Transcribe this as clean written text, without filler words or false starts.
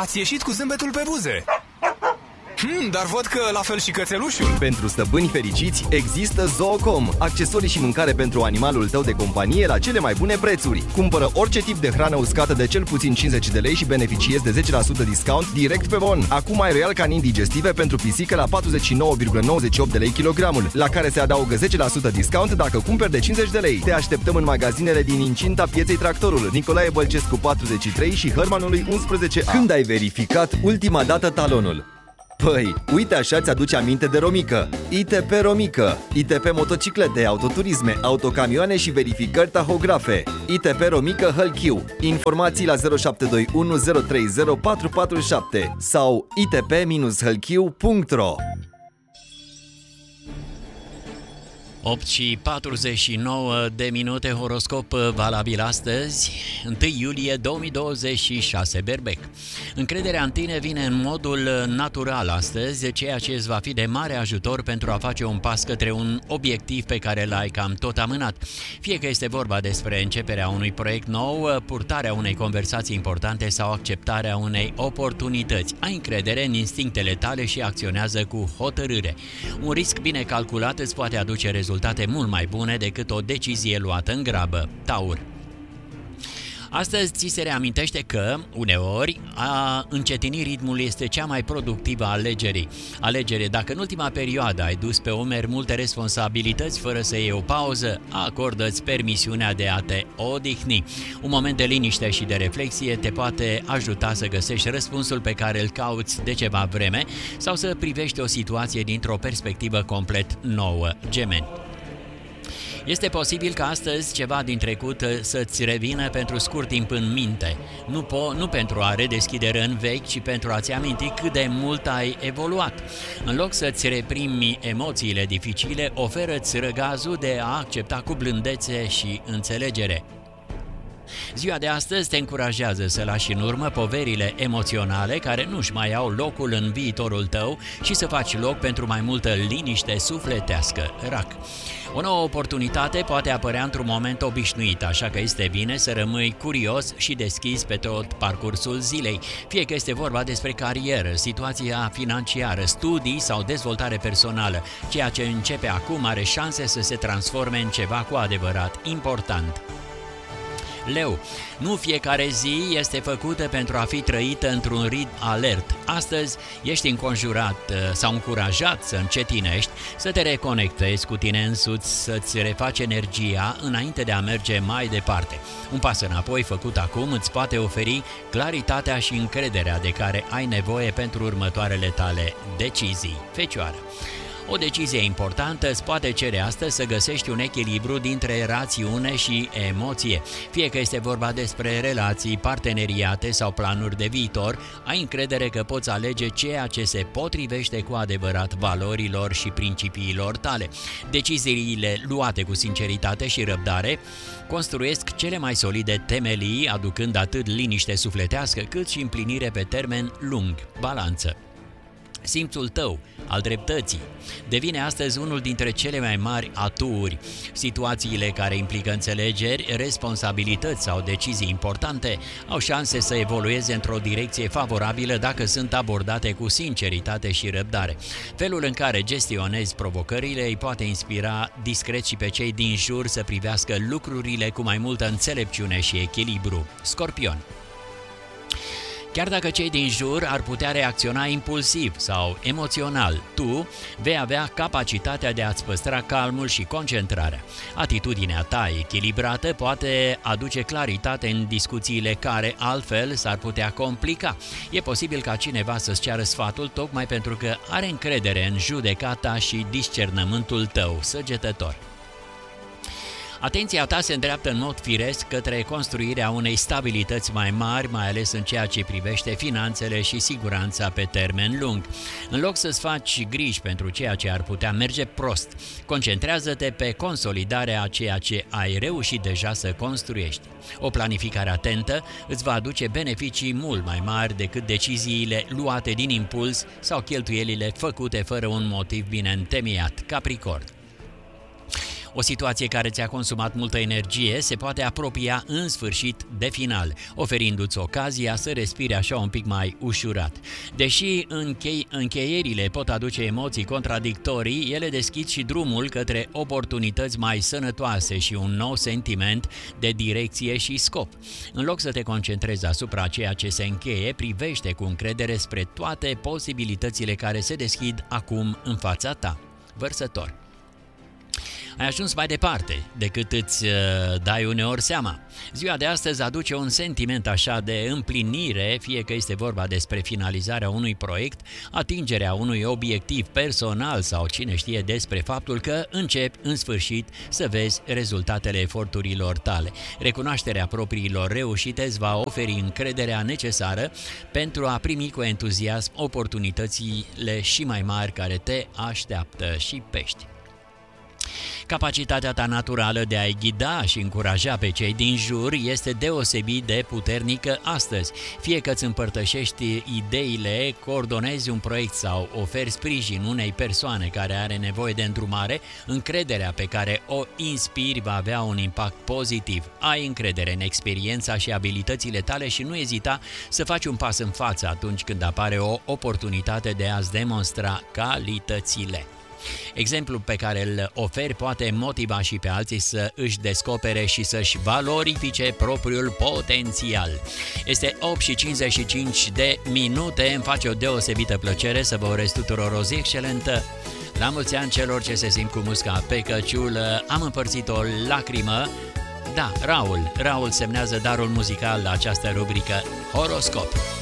ați ieșit cu zâmbetul pe buze. Dar văd că la fel și cățelușul. Pentru stăpâni fericiți există Zoocom, accesorii și mâncare pentru animalul tău de companie la cele mai bune prețuri. Cumpără orice tip de hrană uscată de cel puțin 50 de lei și beneficiezi de 10% discount direct pe bon. Acum ai Royal Canin digestive pentru pisică la 49,98 de lei kilogramul, la care se adaugă 10% discount dacă cumperi de 50 de lei. Te așteptăm în magazinele din incinta Pieței Tractorul, Nicolae Bălcescu 43 și Hărmanului 11A. Când ai verificat ultima dată talonul? Păi, uite așa ți-aduce aminte de Romică. ITP Romică, ITP motociclete, autoturisme, autocamioane și verificări tahografe. ITP Romică Hălchiu. Informații la 0721 030 447 sau itp-hălchiu.ro. 8 și 49 de minute, horoscop valabil astăzi, 1 iulie 2026, Berbec. Încrederea în tine vine în modul natural astăzi, ceea ce îți va fi de mare ajutor pentru a face un pas către un obiectiv pe care l-ai cam tot amânat. Fie că este vorba despre începerea unui proiect nou, purtarea unei conversații importante sau acceptarea unei oportunități. Ai încredere în instinctele tale și acționează cu hotărâre. Un risc bine calculat îți poate aduce rezultate mult mai bune decât o decizie luată în grabă. Taur. Astăzi ți se reamintește că, uneori, a încetini ritmul este cea mai productivă alegere. Dacă în ultima perioadă ai dus pe umeri multe responsabilități fără să iei o pauză, acordă-ți permisiunea de a te odihni. Un moment de liniște și de reflexie te poate ajuta să găsești răspunsul pe care îl cauți de ceva vreme sau să privești o situație dintr-o perspectivă complet nouă. Gemeni. Este posibil ca astăzi ceva din trecut să-ți revină pentru scurt timp în minte. Nu pentru a redeschide răni vechi, ci pentru a-ți aminti cât de mult ai evoluat. În loc să-ți reprimi emoțiile dificile, oferă-ți răgazul de a accepta cu blândețe și înțelegere. Ziua de astăzi te încurajează să lași în urmă poverile emoționale care nu-și mai au locul în viitorul tău și să faci loc pentru mai multă liniște sufletească. Rac. O nouă oportunitate poate apărea într-un moment obișnuit, așa că este bine să rămâi curios și deschis pe tot parcursul zilei, fie că este vorba despre carieră, situația financiară, studii sau dezvoltare personală. Ceea ce începe acum are șanse să se transforme în ceva cu adevărat important. Leu, nu fiecare zi este făcută pentru a fi trăită într-un ritm alert. Astăzi ești înconjurat sau încurajat să încetinești, să te reconectezi cu tine însuți, să-ți refaci energia înainte de a merge mai departe. Un pas înapoi făcut acum îți poate oferi claritatea și încrederea de care ai nevoie pentru următoarele tale decizii. Fecioară. O decizie importantă îți poate cere astăzi să găsești un echilibru dintre rațiune și emoție. Fie că este vorba despre relații, parteneriate sau planuri de viitor, ai încredere că poți alege ceea ce se potrivește cu adevărat valorilor și principiilor tale. Deciziile luate cu sinceritate și răbdare construiesc cele mai solide temelii, aducând atât liniște sufletească cât și împlinire pe termen lung. Balanță. Simțul tău al dreptății devine astăzi unul dintre cele mai mari aturi. Situațiile care implică înțelegeri, responsabilități sau decizii importante au șanse să evolueze într-o direcție favorabilă dacă sunt abordate cu sinceritate și răbdare. Felul în care gestionezi provocările îi poate inspira discret și pe cei din jur să privească lucrurile cu mai multă înțelepciune și echilibru. Scorpion. Chiar dacă cei din jur ar putea reacționa impulsiv sau emoțional, tu vei avea capacitatea de a-ți păstra calmul și concentrarea. Atitudinea ta echilibrată poate aduce claritate în discuțiile care altfel s-ar putea complica. E posibil ca cineva să-ți ceară sfatul tocmai pentru că are încredere în judecata și discernământul tău, săgetător. Atenția ta se îndreaptă în mod firesc către construirea unei stabilități mai mari, mai ales în ceea ce privește finanțele și siguranța pe termen lung. În loc să-ți faci griji pentru ceea ce ar putea merge prost, concentrează-te pe consolidarea a ceea ce ai reușit deja să construiești. O planificare atentă îți va aduce beneficii mult mai mari decât deciziile luate din impuls sau cheltuielile făcute fără un motiv bine întemeiat. Capricorn. O situație care ți-a consumat multă energie se poate apropia în sfârșit de final, oferindu-ți ocazia să respiri așa un pic mai ușurat. Deși încheierile pot aduce emoții contradictorii, ele deschid și drumul către oportunități mai sănătoase și un nou sentiment de direcție și scop. În loc să te concentrezi asupra ceea ce se încheie, privește cu încredere spre toate posibilitățile care se deschid acum în fața ta. Vărsător. Ai ajuns mai departe decât îți dai uneori seama. Ziua de astăzi aduce un sentiment așa de împlinire, fie că este vorba despre finalizarea unui proiect, atingerea unui obiectiv personal sau cine știe despre faptul că începi în sfârșit să vezi rezultatele eforturilor tale. Recunoașterea propriilor reușite îți va oferi încrederea necesară pentru a primi cu entuziasm oportunitățile și mai mari care te așteaptă și pești. Capacitatea ta naturală de a-i ghida și încuraja pe cei din jur este deosebit de puternică astăzi. Fie că îți împărtășești ideile, coordonezi un proiect sau oferi sprijin unei persoane care are nevoie de îndrumare, încrederea pe care o inspiri va avea un impact pozitiv. Ai încredere în experiența și abilitățile tale și nu ezita să faci un pas în față atunci când apare o oportunitate de a-ți demonstra calitățile. Exemplul pe care îl oferi poate motiva și pe alții să își descopere și să-și valorifice propriul potențial. Este 8:55, îmi face o deosebită plăcere să vă urez tuturor o zi excelentă. La mulți ani celor ce se simt cu musca pe căciulă, am împărțit o lacrimă. Da, Raul semnează darul muzical la această rubrică Horoscop.